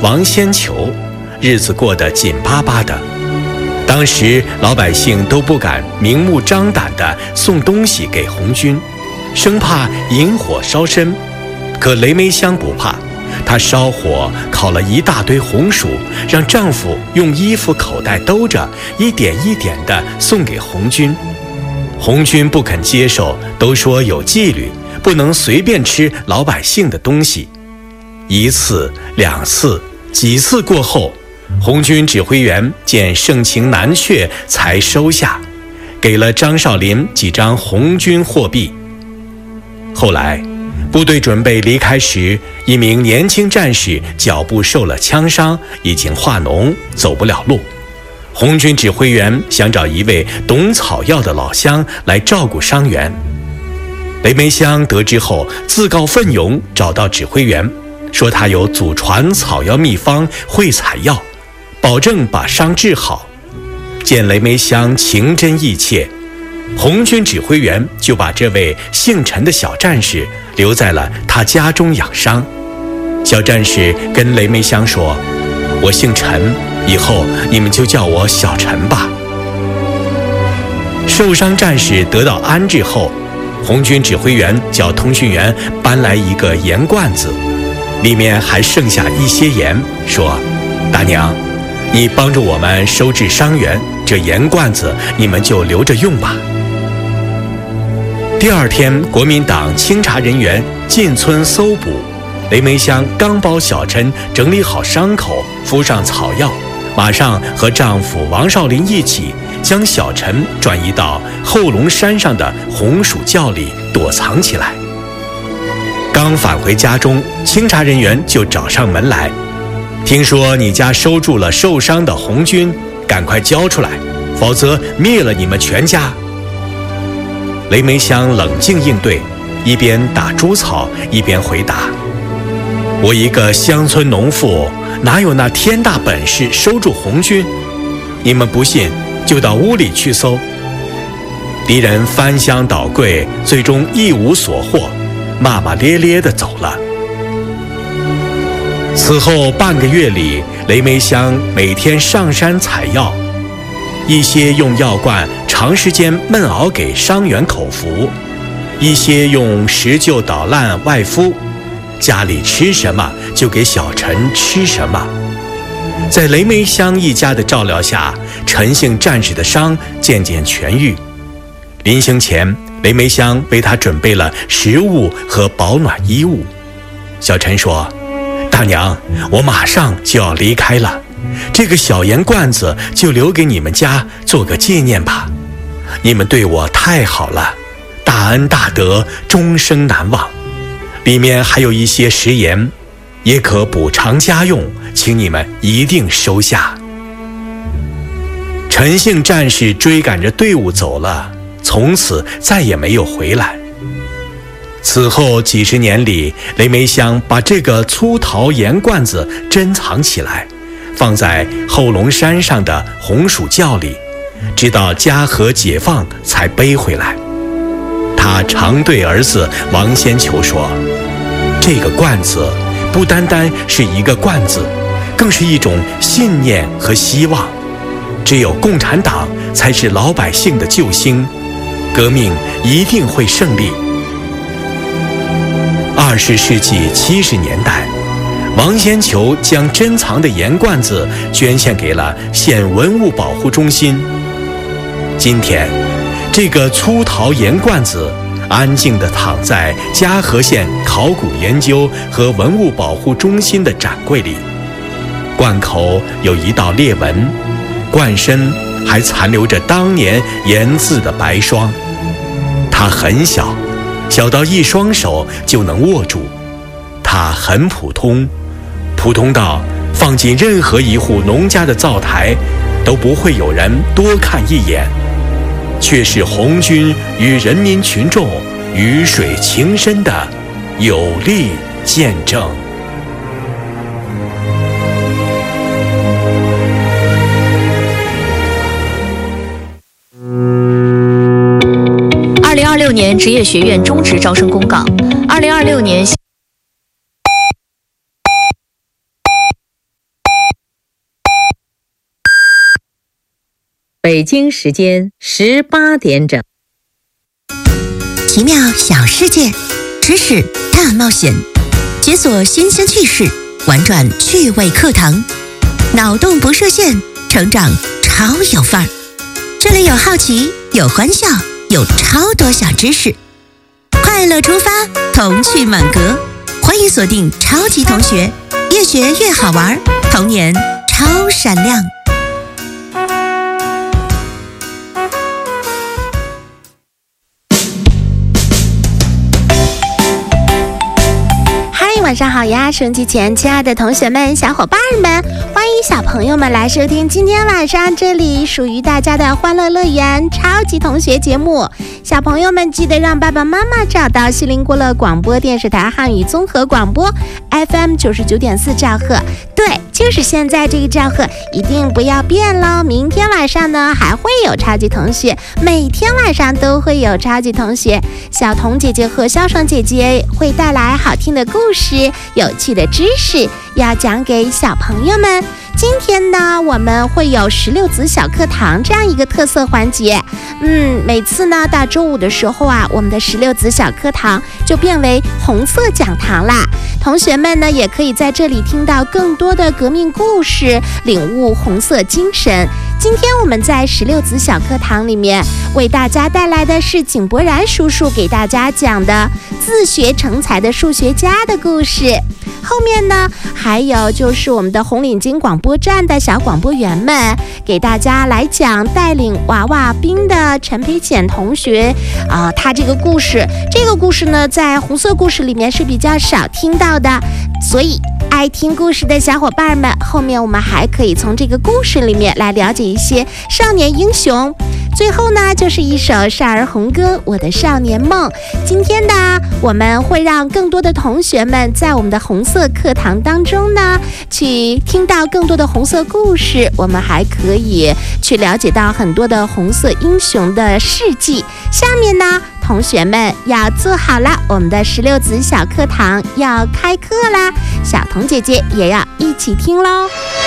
王先球，日子过得紧巴巴的。当时老百姓都不敢明目张胆地送东西给红军，生怕引火烧身。可雷梅香不怕，她烧火烤了一大堆红薯，让丈夫用衣服口袋兜着，一点一点地送给红军。红军不肯接受，都说有纪律，不能随便吃老百姓的东西。一次、两次、几次过后，红军指挥员见盛情难却，才收下，给了张少林几张红军货币。后来部队准备离开时，一名年轻战士脚部受了枪伤，已经化脓，走不了路。红军指挥员想找一位懂草药的老乡来照顾伤员。雷梅香得知后自告奋勇找到指挥员，说他有祖传草药秘方，会采药，保证把伤治好。见雷梅香情真意切，红军指挥员就把这位姓陈的小战士留在了他家中养伤。小战士跟雷梅香说：“我姓陈，以后你们就叫我小陈吧。”受伤战士得到安置后，红军指挥员叫通讯员搬来一个盐罐子，里面还剩下一些盐，说：“大娘，你帮助我们收治伤员，这盐罐子你们就留着用吧。”第二天，国民党清查人员进村搜捕，雷梅香刚帮小陈整理好伤口，敷上草药，马上和丈夫王少林一起将小陈转移到后龙山上的红薯窖里躲藏起来。刚返回家中，清查人员就找上门来：“听说你家收住了受伤的红军，赶快交出来，否则灭了你们全家。”雷梅香冷静应对，一边打猪草一边回答：“我一个乡村农妇，哪有那天大本事收住红军？你们不信，就到屋里去搜。”敌人翻箱倒柜，最终一无所获，骂骂咧咧地走了。此后半个月里，雷梅香每天上山采药，一些用药罐长时间闷熬给伤员口服，一些用石臼捣烂外敷，家里吃什么就给小陈吃什么。在雷梅香一家的照料下，陈姓战士的伤渐渐痊愈。临行前，雷梅香为他准备了食物和保暖衣物。小陈说：“大娘，我马上就要离开了，这个小盐罐子就留给你们家做个纪念吧。你们对我太好了，大恩大德，终生难忘。里面还有一些食盐，也可补偿家用，请你们一定收下。”陈姓战士追赶着队伍走了，从此再也没有回来。此后几十年里，雷梅香把这个粗陶盐罐子珍藏起来，放在后龙山上的红薯窖里，直到嘉禾解放才背回来。他常对儿子王先球说：“这个罐子不单单是一个罐子，更是一种信念和希望。只有共产党才是老百姓的救星，革命一定会胜利。”20世纪70年代，王先球将珍藏的盐罐子捐献给了县文物保护中心。今天，这个粗陶盐罐子安静地躺在嘉禾县考古研究和文物保护中心的展柜里，罐口有一道裂纹，罐身还残留着当年盐渍的白霜。它很小，小到一双手就能握住。它很普通，普通到放进任何一户农家的灶台都不会有人多看一眼，却是红军与人民群众鱼水情深的有力见证。 2026年职业学院终职招生公告，2026年北京时间18点整。 奇妙小世界，知识大冒险，解锁新鲜趣事，玩转趣味课堂，脑洞不设限，成长超有范儿。这里有好奇，有欢笑，有超多小知识，快乐出发，童趣满格。欢迎锁定超级同学，越学越好玩，童年超闪亮。 晚上好呀，收音机前亲爱的同学们、小伙伴们，欢迎小朋友们来收听今天晚上这里属于大家的欢乐乐园超级同学节目。小朋友们记得让爸爸妈妈找到西林郭勒广播电视台汉语综合广播 FM 99.4兆赫，对，就是现在这个兆赫，一定不要变咯。明天晚上呢还会有超级同学，每天晚上都会有超级同学，小童姐姐和肖爽姐姐会带来好听的故事，有趣的知识要讲给小朋友们。今天呢，我们会有16子小课堂这样一个特色环节。每次呢到周五的时候啊，我们的16子小课堂就变为红色讲堂啦。同学们呢也可以在这里听到更多的革命故事，领悟红色精神。今天我们在16子小课堂里面为大家带来的是井柏然叔叔给大家讲的自学成才的数学家的故事。后面呢还有就是我们的红领巾广播站的小广播员们给大家来讲带领娃娃兵的陈培浅同学他这个故事呢在红色故事里面是比较少听到的，所以爱听故事的小伙伴们，后面我们还可以从这个故事里面来了解一些少年英雄。最后呢就是一首少儿红歌《我的少年梦》。今天呢我们会让更多的同学们在我们的红色课堂当中呢去听到更多的红色故事，我们还可以去了解到很多的红色英雄的事迹。下面呢同学们要做好了，我们的16子小课堂要开课啦，小童姐姐也要一起听咯。